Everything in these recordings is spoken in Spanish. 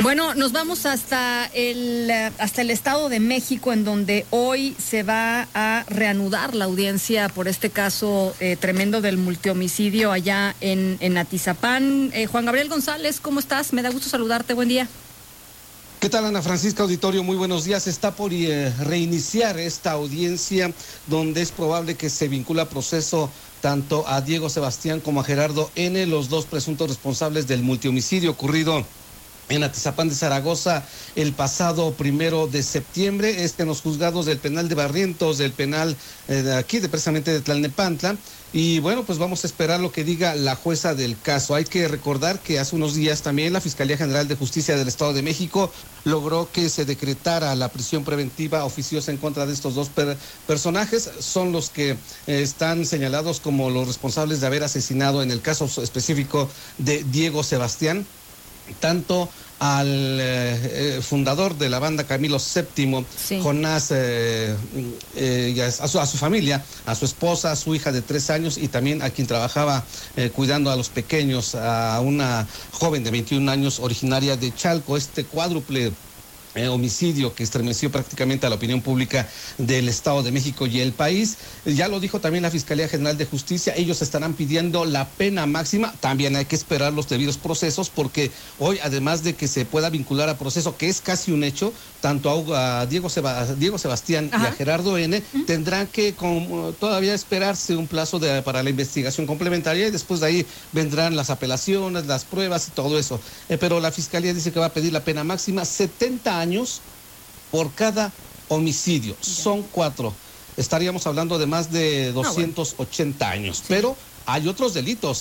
Bueno, nos vamos hasta el Estado de México, en donde hoy se va a reanudar la audiencia por este caso tremendo del multihomicidio allá en Atizapán. Juan Gabriel González, ¿cómo estás? Me da gusto saludarte, buen día. ¿Qué tal, Ana Francisca Auditorio? Muy buenos días. Está por reiniciar esta audiencia donde es probable que se vincula a proceso tanto a Diego Sebastián como a Gerardo N., los dos presuntos responsables del multihomicidio ocurrido en Atizapán de Zaragoza el pasado 1 de septiembre, en los juzgados del penal de Barrientos, del penal precisamente de Tlalnepantla. Y bueno, pues vamos a esperar lo que diga la jueza del caso. Hay que recordar que hace unos días también la Fiscalía General de Justicia del Estado de México logró que se decretara la prisión preventiva oficiosa en contra de estos dos personajes. Son los que están señalados como los responsables de haber asesinado, en el caso específico de Diego Sebastián, tanto al fundador de la banda, Camilo VII, sí. Jonás, y a su familia, a su esposa, a su hija de 3 años y también a quien trabajaba cuidando a los pequeños, a una joven de 21 años originaria de Chalco. Este cuádruple homicidio que estremeció prácticamente a la opinión pública del Estado de México y el país. Ya lo dijo también la Fiscalía General de Justicia, ellos estarán pidiendo la pena máxima. También hay que esperar los debidos procesos, porque hoy, además de que se pueda vincular a proceso, que es casi un hecho, tanto a Diego Sebastián y a Gerardo N., tendrán que todavía esperarse un plazo para la investigación complementaria, y después de ahí vendrán las apelaciones, las pruebas y todo eso. Pero la Fiscalía dice que va a pedir la pena máxima, 70 años por cada homicidio. Son 4. Estaríamos hablando de más de 280 años. Sí. Pero hay otros delitos.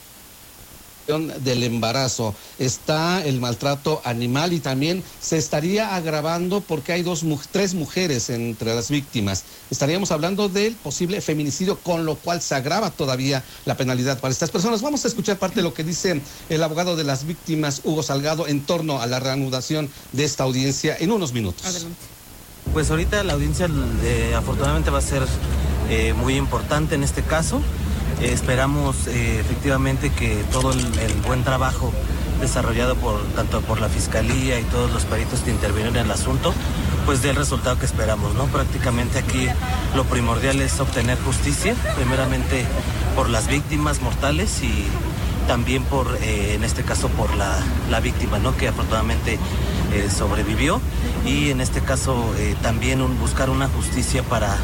Del embarazo, está el maltrato animal, y también se estaría agravando porque hay 3 mujeres entre las víctimas. Estaríamos hablando del posible feminicidio, con lo cual se agrava todavía la penalidad para estas personas. Vamos a escuchar parte de lo que dice el abogado de las víctimas, Hugo Salgado, en torno a la reanudación de esta audiencia en unos minutos. Adelante. Pues ahorita la audiencia afortunadamente va a ser muy importante en este caso. Esperamos efectivamente que todo el buen trabajo desarrollado tanto por la Fiscalía y todos los peritos que intervienen en el asunto, pues dé el resultado que esperamos, ¿no? Prácticamente aquí lo primordial es obtener justicia, primeramente por las víctimas mortales y también en este caso por la víctima, ¿no? Que afortunadamente sobrevivió, y en este caso también buscar una justicia para...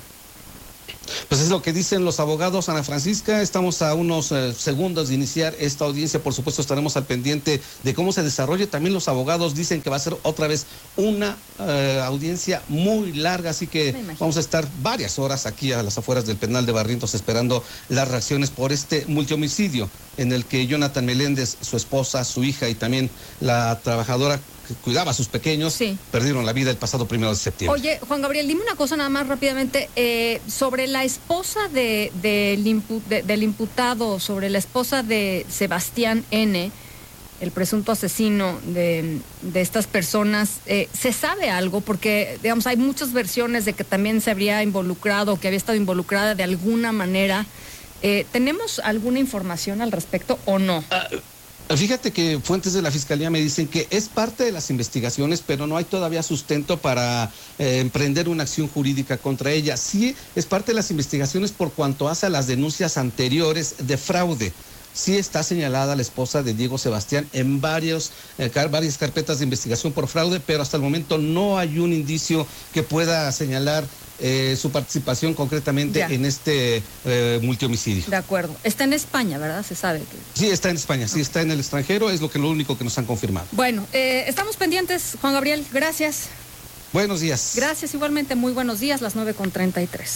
Pues es lo que dicen los abogados, Ana Francisca. Estamos a unos segundos de iniciar esta audiencia. Por supuesto, estaremos al pendiente de cómo se desarrolle. También los abogados dicen que va a ser otra vez una audiencia muy larga, así que vamos a estar varias horas aquí a las afueras del penal de Barrientos esperando las reacciones por este multihomicidio en el que Jonathan Meléndez, su esposa, su hija y también la trabajadora que cuidaba a sus pequeños, perdieron la vida el pasado 1 de septiembre. Oye, Juan Gabriel, dime una cosa nada más rápidamente, sobre la esposa del imputado, sobre la esposa de Sebastián N., el presunto asesino de estas personas, ¿se sabe algo? Porque, digamos, hay muchas versiones de que también se habría involucrado, que había estado involucrada de alguna manera. ¿Tenemos alguna información al respecto o no? Fíjate que fuentes de la Fiscalía me dicen que es parte de las investigaciones, pero no hay todavía sustento para emprender una acción jurídica contra ella. Sí es parte de las investigaciones por cuanto hace a las denuncias anteriores de fraude. Sí está señalada la esposa de Diego Sebastián en varias carpetas de investigación por fraude, pero hasta el momento no hay un indicio que pueda señalar su participación concretamente en este multihomicidio. De acuerdo. Está en España, ¿verdad? Se sabe que... Sí, está en España, sí está en el extranjero, es lo único que nos han confirmado. Bueno, estamos pendientes, Juan Gabriel, gracias. Buenos días. Gracias, igualmente, muy buenos días, las 9:33.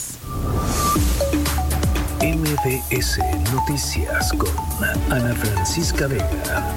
MBS Noticias con Ana Francisca Vega.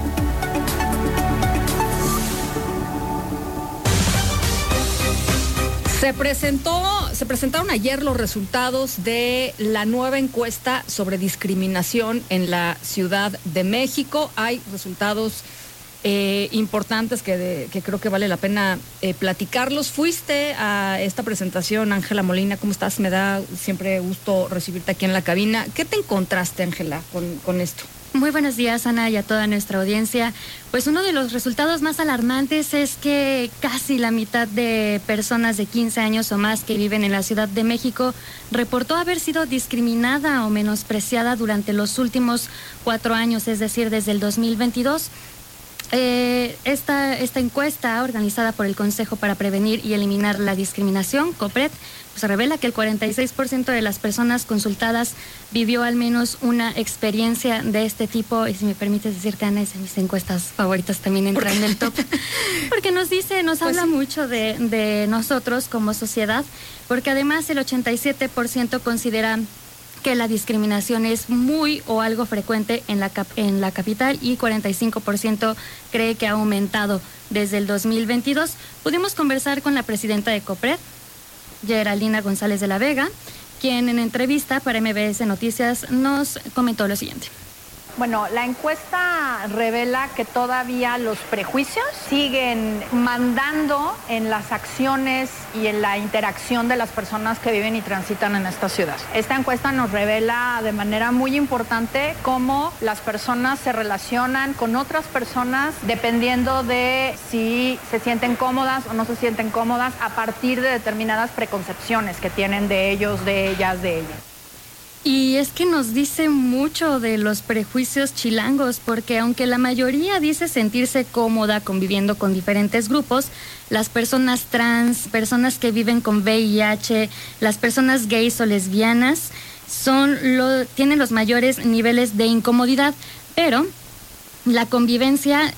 Se presentaron ayer los resultados de la nueva encuesta sobre discriminación en la Ciudad de México. Hay resultados importantes que creo que vale la pena platicarlos. Fuiste a esta presentación, Ángela Molina, ¿cómo estás? Me da siempre gusto recibirte aquí en la cabina. ¿Qué te encontraste, Ángela, con esto? Muy buenos días, Ana, y a toda nuestra audiencia. Pues uno de los resultados más alarmantes es que casi la mitad de personas de 15 años o más que viven en la Ciudad de México reportó haber sido discriminada o menospreciada durante los últimos 4 años, es decir, desde el 2022. Esta encuesta, organizada por el Consejo para Prevenir y Eliminar la Discriminación, COPRED, pues revela que el 46% de las personas consultadas vivió al menos una experiencia de este tipo. Y si me permites decirte, Ana, es de mis encuestas favoritas, también entra en el top. Porque nos habla mucho de nosotros como sociedad, porque además el 87% considera que la discriminación es muy o algo frecuente en la capital y 45% cree que ha aumentado desde el 2022. Pudimos conversar con la presidenta de COPRED, Geraldina González de la Vega, quien en entrevista para MBS Noticias nos comentó lo siguiente. Bueno, la encuesta revela que todavía los prejuicios siguen mandando en las acciones y en la interacción de las personas que viven y transitan en esta ciudad. Esta encuesta nos revela de manera muy importante cómo las personas se relacionan con otras personas dependiendo de si se sienten cómodas o no se sienten cómodas a partir de determinadas preconcepciones que tienen de ellos, de ellas, de ellos. Y es que nos dice mucho de los prejuicios chilangos, porque aunque la mayoría dice sentirse cómoda conviviendo con diferentes grupos, las personas trans, personas que viven con VIH, las personas gays o lesbianas tienen los mayores niveles de incomodidad, pero la convivencia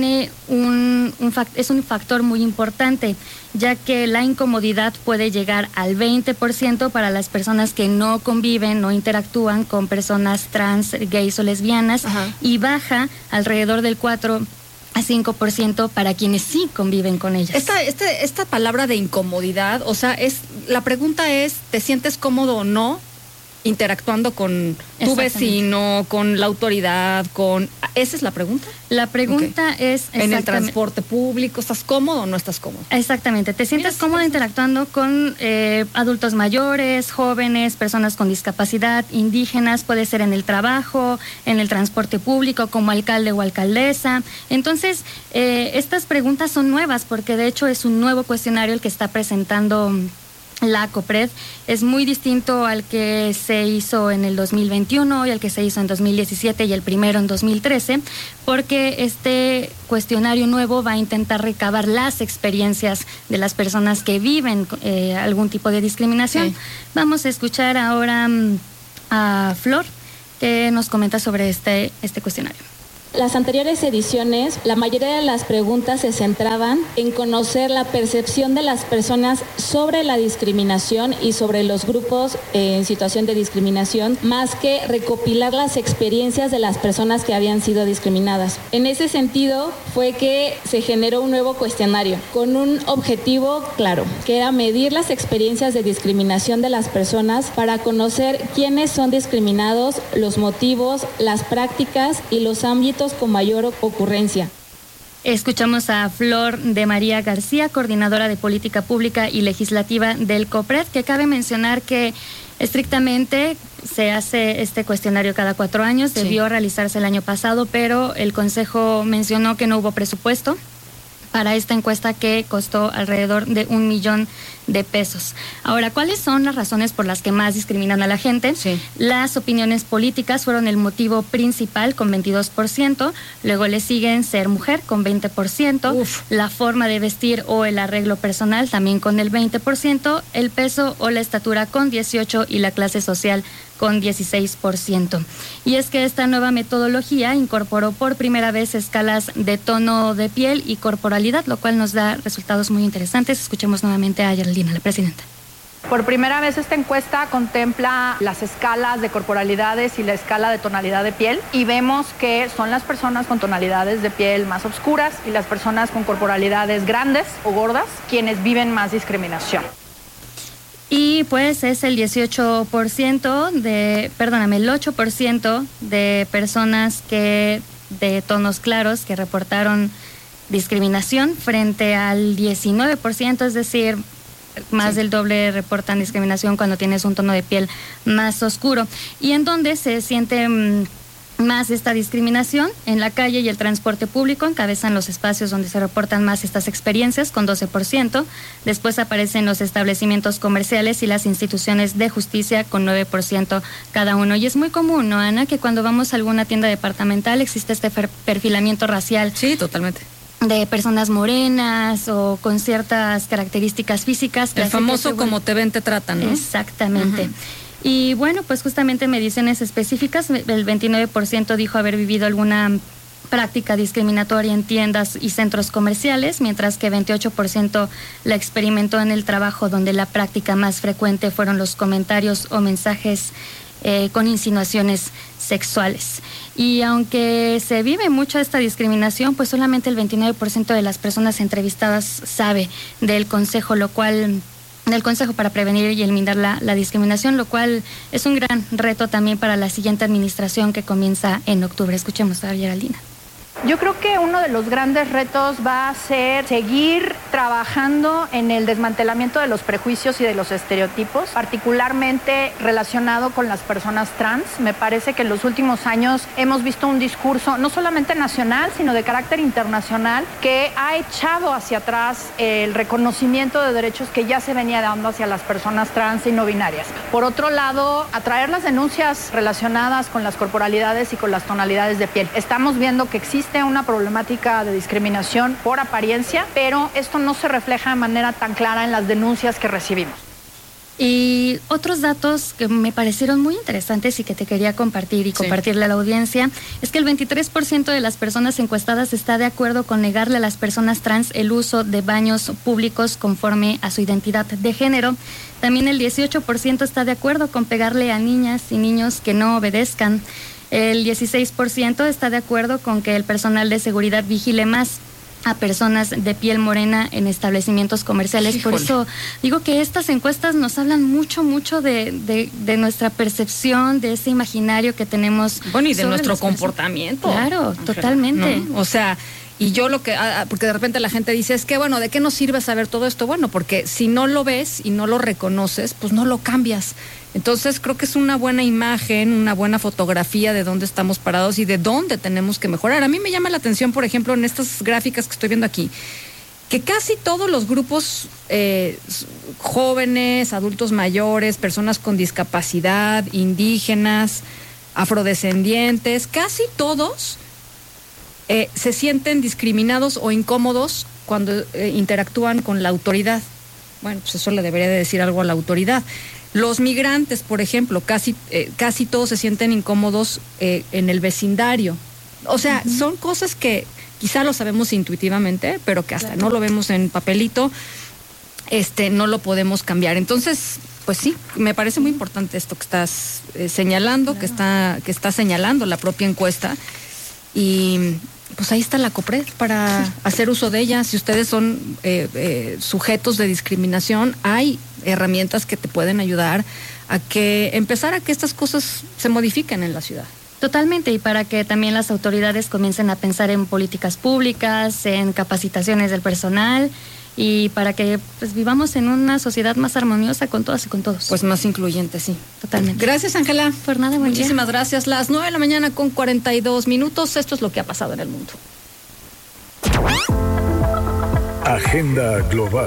es un factor muy importante, ya que la incomodidad puede llegar al 20% para las personas que no conviven, no interactúan con personas trans, gays o lesbianas, y baja alrededor del 4 a 5% para quienes sí conviven con ellas. Esta palabra de incomodidad, o sea, la pregunta es, ¿te sientes cómodo o no interactuando con tu vecino, con la autoridad, ¿esa es la pregunta? La pregunta es... En el transporte público, ¿estás cómodo o no estás cómodo? Exactamente, ¿te sientes cómodo interactuando con adultos mayores, jóvenes, personas con discapacidad, indígenas? Puede ser en el trabajo, en el transporte público, como alcalde o alcaldesa. Entonces, estas preguntas son nuevas, porque de hecho es un nuevo cuestionario el que está presentando la COPRED. Es muy distinto al que se hizo en el 2021 y al que se hizo en 2017 y el primero en 2013, porque este cuestionario nuevo va a intentar recabar las experiencias de las personas que viven algún tipo de discriminación. Sí. Vamos a escuchar ahora a Flor, que nos comenta sobre este cuestionario. Las anteriores ediciones, la mayoría de las preguntas se centraban en conocer la percepción de las personas sobre la discriminación y sobre los grupos en situación de discriminación, más que recopilar las experiencias de las personas que habían sido discriminadas. En ese sentido, fue que se generó un nuevo cuestionario con un objetivo claro, que era medir las experiencias de discriminación de las personas para conocer quiénes son discriminados, los motivos, las prácticas y los ámbitos con mayor ocurrencia. Escuchamos a Flor de María García, coordinadora de Política Pública y Legislativa del COPRED, que cabe mencionar que estrictamente se hace este cuestionario cada 4 años, debió realizarse el año pasado, pero el Consejo mencionó que no hubo presupuesto para esta encuesta que costó alrededor de $1 millón. Ahora, ¿cuáles son las razones por las que más discriminan a la gente? Sí. Las opiniones políticas fueron el motivo principal con 22%, luego le siguen ser mujer con 20%, la forma de vestir o el arreglo personal también con el 20%, el peso o la estatura con 18% y la clase social con 16%. Y es que esta nueva metodología incorporó por primera vez escalas de tono de piel y corporalidad, lo cual nos da resultados muy interesantes. Escuchemos nuevamente a Geraldina, la presidenta. Por primera vez esta encuesta contempla las escalas de corporalidades y la escala de tonalidad de piel, y vemos que son las personas con tonalidades de piel más oscuras y las personas con corporalidades grandes o gordas quienes viven más discriminación. Y pues es el 8% de personas de tonos claros que reportaron discriminación frente al 19%, es decir, más del doble reportan discriminación cuando tienes un tono de piel más oscuro. Y en donde se siente más esta discriminación. En la calle y el transporte público encabezan los espacios donde se reportan más estas experiencias, con 12%. Después aparecen los establecimientos comerciales y las instituciones de justicia, con 9% cada uno. Y es muy común, ¿no, Ana?, que cuando vamos a alguna tienda departamental existe este perfilamiento racial. Sí, totalmente. De personas morenas o con ciertas características físicas. El famoso como te ven, te tratan, ¿no? Exactamente. Y bueno, pues justamente mediciones específicas, el 29% dijo haber vivido alguna práctica discriminatoria en tiendas y centros comerciales, mientras que 28% la experimentó en el trabajo, donde la práctica más frecuente fueron los comentarios o mensajes con insinuaciones sexuales. Y aunque se vive mucho esta discriminación, pues solamente el 29% de las personas entrevistadas sabe del consejo, del Consejo para Prevenir y Eliminar la Discriminación, lo cual es un gran reto también para la siguiente administración que comienza en octubre. Escuchemos a Geraldina. Yo creo que uno de los grandes retos va a ser seguir trabajando en el desmantelamiento de los prejuicios y de los estereotipos, particularmente relacionado con las personas trans. Me parece que en los últimos años hemos visto un discurso no solamente nacional, sino de carácter internacional, que ha echado hacia atrás el reconocimiento de derechos que ya se venía dando hacia las personas trans y no binarias. Por otro lado, atraer las denuncias relacionadas con las corporalidades y con las tonalidades de piel. Estamos viendo que existe una problemática de discriminación por apariencia, pero esto no se refleja de manera tan clara en las denuncias que recibimos. Y otros datos que me parecieron muy interesantes y que te quería compartir y compartirle a la audiencia, es que el 23% de las personas encuestadas está de acuerdo con negarle a las personas trans el uso de baños públicos conforme a su identidad de género. También el 18% está de acuerdo con pegarle a niñas y niños que no obedezcan. El 16% está de acuerdo con que el personal de seguridad vigile más a personas de piel morena en establecimientos comerciales. Híjole. Por eso digo que estas encuestas nos hablan mucho de nuestra percepción, de ese imaginario que tenemos. Bueno, y de nuestro comportamiento. Claro, totalmente. ¿No? O sea, y yo porque de repente la gente dice, es que bueno, ¿de qué nos sirve saber todo esto? Bueno, porque si no lo ves y no lo reconoces, pues no lo cambias. Entonces creo que es una buena imagen, una buena fotografía de dónde estamos parados y de dónde tenemos que mejorar. A mí me llama la atención, por ejemplo, en estas gráficas que estoy viendo aquí, que casi todos los grupos jóvenes, adultos mayores, personas con discapacidad, indígenas, afrodescendientes, casi todos se sienten discriminados o incómodos cuando interactúan con la autoridad. Bueno, pues eso le debería de decir algo a la autoridad. Los migrantes, por ejemplo, casi todos se sienten incómodos en el vecindario. O sea, son cosas que quizá lo sabemos intuitivamente, pero que hasta no lo vemos en papelito, no lo podemos cambiar. Entonces, pues sí, me parece muy importante esto que estás señalando, que está señalando la propia encuesta. Y pues ahí está la COPRED para hacer uso de ella. Si ustedes son sujetos de discriminación, hay herramientas que te pueden ayudar a empezar a que estas cosas se modifiquen en la ciudad. Totalmente, y para que también las autoridades comiencen a pensar en políticas públicas, en capacitaciones del personal, y para que pues vivamos en una sociedad más armoniosa con todas y con todos. Pues más incluyente, sí. Totalmente. Gracias, Ángela. Por nada, buen día. Muchísimas gracias. Las 9:42 a.m. Esto es lo que ha pasado en el mundo. Agenda Global.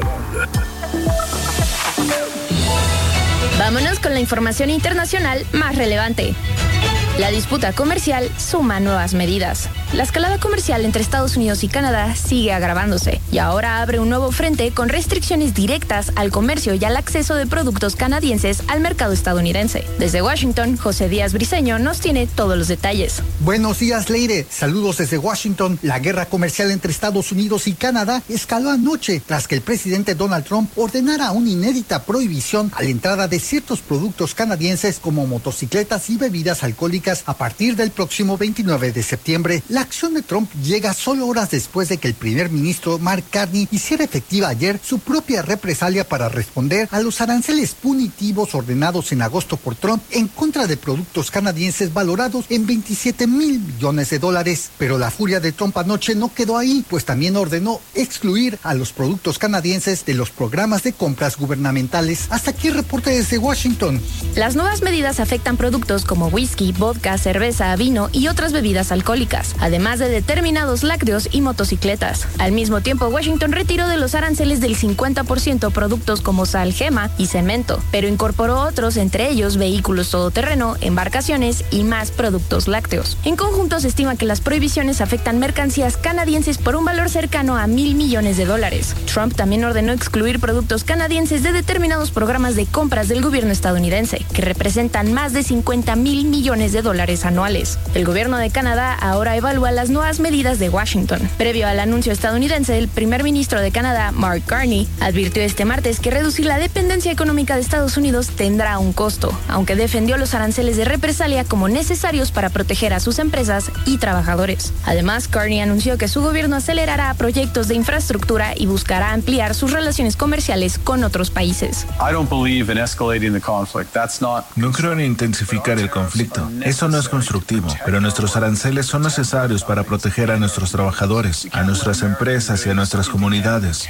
Vámonos con la información internacional más relevante. La disputa comercial suma nuevas medidas. La escalada comercial entre Estados Unidos y Canadá sigue agravándose y ahora abre un nuevo frente con restricciones directas al comercio y al acceso de productos canadienses al mercado estadounidense. Desde Washington, José Díaz Briceño nos tiene todos los detalles. Buenos días, Leire. Saludos desde Washington. La guerra comercial entre Estados Unidos y Canadá escaló anoche tras que el presidente Donald Trump ordenara una inédita prohibición a la entrada de ciertos productos canadienses como motocicletas y bebidas alcohólicas a partir del próximo 29 de septiembre. La acción de Trump llega solo horas después de que el primer ministro Mark Carney hiciera efectiva ayer su propia represalia para responder a los aranceles punitivos ordenados en agosto por Trump en contra de productos canadienses valorados en $27 mil millones. Pero la furia de Trump anoche no quedó ahí, pues también ordenó excluir a los productos canadienses de los programas de compras gubernamentales. Hasta aquí el reporte desde Washington. Las nuevas medidas afectan productos como whisky, vodka, cerveza, vino y otras bebidas alcohólicas, además de determinados lácteos y motocicletas. Al mismo tiempo, Washington retiró de los aranceles del 50% productos como sal, gema y cemento, pero incorporó otros, entre ellos vehículos todoterreno, embarcaciones y más productos lácteos. En conjunto, se estima que las prohibiciones afectan mercancías canadienses por un valor cercano a $1,000 millones. Trump también ordenó excluir productos canadienses de determinados programas de compras del gobierno estadounidense, que representan más de $50,000 millones anuales. El gobierno de Canadá ahora evalúa las nuevas medidas de Washington. Previo al anuncio estadounidense, el primer ministro de Canadá, Mark Carney, advirtió este martes que reducir la dependencia económica de Estados Unidos tendrá un costo, aunque defendió los aranceles de represalia como necesarios para proteger a sus empresas y trabajadores. Además, Carney anunció que su gobierno acelerará proyectos de infraestructura y buscará ampliar sus relaciones comerciales con otros países. No creo en intensificar el conflicto. Eso no es constructivo, pero nuestros aranceles son necesarios para proteger a nuestros trabajadores, a nuestras empresas y a nuestras comunidades.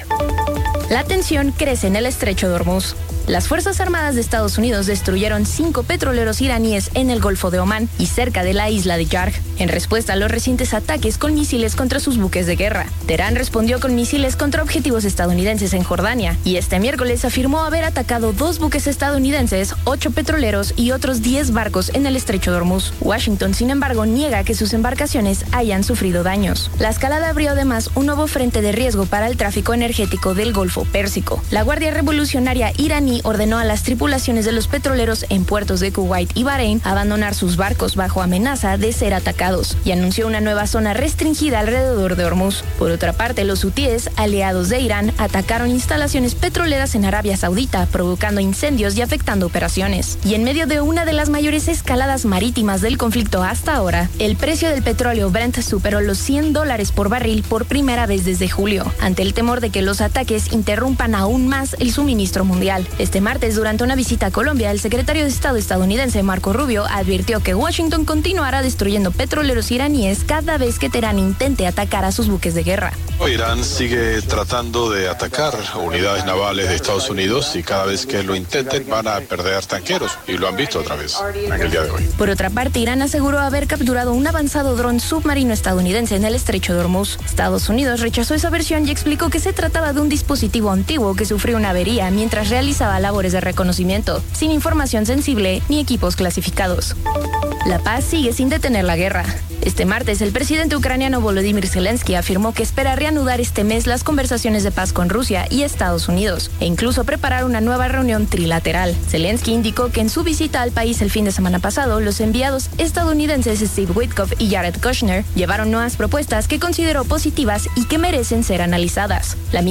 La tensión crece en el estrecho de Hormuz. Las Fuerzas Armadas de Estados Unidos destruyeron 5 petroleros iraníes en el Golfo de Omán y cerca de la isla de Yarg, en respuesta a los recientes ataques con misiles contra sus buques de guerra. Teherán respondió con misiles contra objetivos estadounidenses en Jordania y este miércoles afirmó haber atacado 2 buques estadounidenses, 8 petroleros y otros 10 barcos en el estrecho de Hormuz. Washington, sin embargo, niega que sus embarcaciones hayan sufrido daños. La escalada abrió además un nuevo frente de riesgo para el tráfico energético del Golfo Pérsico. La Guardia Revolucionaria iraní ordenó a las tripulaciones de los petroleros en puertos de Kuwait y Bahrein abandonar sus barcos bajo amenaza de ser atacados y anunció una nueva zona restringida alrededor de Hormuz. Por otra parte, los hutíes, aliados de Irán, atacaron instalaciones petroleras en Arabia Saudita, provocando incendios y afectando operaciones. Y en medio de una de las mayores escaladas marítimas del conflicto hasta ahora, el precio del petróleo Brent superó los $100 por barril por primera vez desde julio, ante el temor de que los ataques interrumpan aún más el suministro mundial. Este martes, durante una visita a Colombia, el secretario de Estado estadounidense Marco Rubio advirtió que Washington continuará destruyendo petroleros iraníes cada vez que Teherán intente atacar a sus buques de guerra. Irán sigue tratando de atacar unidades navales de Estados Unidos y cada vez que lo intenten van a perder tanqueros y lo han visto otra vez en el día de hoy. Por otra parte, Irán aseguró haber capturado un avanzado dron submarino estadounidense en el estrecho de Hormuz. Estados Unidos rechazó esa versión y explicó que se trataba de un dispositivo antiguo que sufrió una avería mientras realizaba labores de reconocimiento, sin información sensible ni equipos clasificados. La paz sigue sin detener la guerra. Este martes, el presidente ucraniano Volodymyr Zelensky afirmó que espera reanudar este mes las conversaciones de paz con Rusia y Estados Unidos, e incluso preparar una nueva reunión trilateral. Zelensky indicó que en su visita al país el fin de semana pasado, los enviados estadounidenses Steve Witkoff y Jared Kushner llevaron nuevas propuestas que consideró positivas y que merecen ser analizadas. La misión